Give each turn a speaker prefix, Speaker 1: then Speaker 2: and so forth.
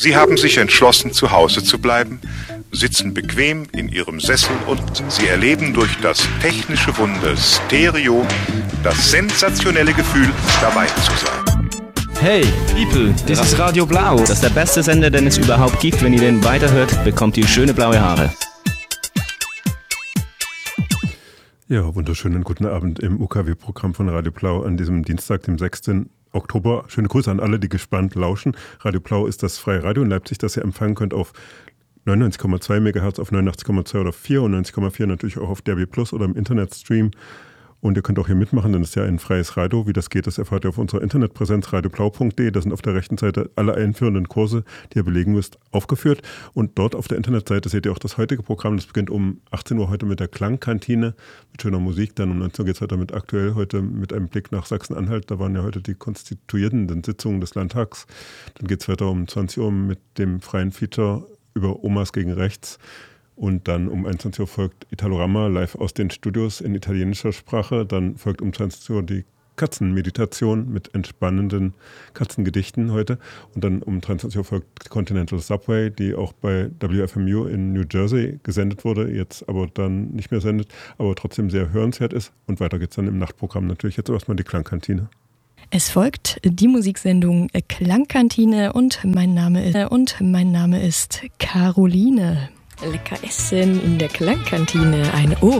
Speaker 1: Sie haben sich entschlossen, zu Hause zu bleiben, sitzen bequem in ihrem Sessel und sie erleben durch das technische Wunder Stereo das sensationelle Gefühl, dabei zu sein.
Speaker 2: Hey, people, das ist Radio Blau.
Speaker 3: Das ist der beste Sender, den es überhaupt gibt. Wenn ihr den weiterhört, bekommt ihr schöne blaue Haare.
Speaker 4: Ja, wunderschönen guten Abend im UKW-Programm von Radio Blau an diesem Dienstag, dem 6. Oktober. Schöne Grüße an alle, die gespannt lauschen. Radio Blau ist das freie Radio in Leipzig, das ihr empfangen könnt auf 99,2 MHz, auf 89,2 oder 94,4, natürlich auch auf DAB+ oder im Internetstream. Und ihr könnt auch hier mitmachen, denn es ist ja ein freies Radio. Wie das geht, das erfahrt ihr auf unserer Internetpräsenz radioblau.de. Da sind auf der rechten Seite alle einführenden Kurse, die ihr belegen müsst, aufgeführt. Und dort auf der Internetseite seht ihr auch das heutige Programm. Das beginnt um 18 Uhr heute mit der Klangkantine, mit schöner Musik. Dann um 19 Uhr geht es weiter mit aktuell, heute mit einem Blick nach Sachsen-Anhalt. Da waren ja heute die konstituierenden Sitzungen des Landtags. Dann geht es weiter um 20 Uhr mit dem freien Feature über Omas gegen Rechts. Und dann um 21 Uhr folgt Italorama live aus den Studios in italienischer Sprache. Dann folgt um 20 Uhr die Katzenmeditation mit entspannenden Katzengedichten heute. Und dann um 23 Uhr folgt Continental Subway, die auch bei WFMU in New Jersey gesendet wurde, jetzt aber dann nicht mehr sendet, aber trotzdem sehr hörenswert ist. Und weiter geht's dann im Nachtprogramm natürlich. Jetzt erstmal die Klangkantine.
Speaker 5: Es folgt die Musiksendung Klangkantine und mein Name ist Caroline. Lecker essen in der Klangkantine, ein Ohr